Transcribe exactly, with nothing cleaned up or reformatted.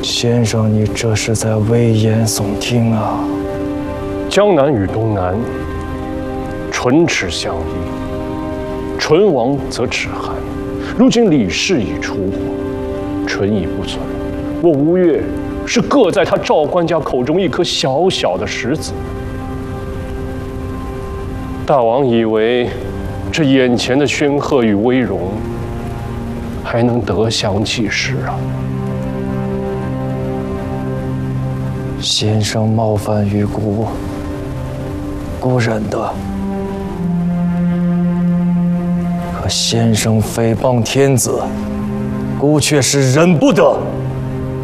先生，你这是在危言耸听啊！ 江南与东南，唇齿相依，唇亡则齿寒。如今李氏已出火，唇已不存，我吴越是各在他赵官家口中一颗小小的石子。大王以为这眼前的煊赫与威荣，还能得享几时啊？ 先生冒犯于孤，孤忍的；可先生诽谤天子，孤却是忍不得。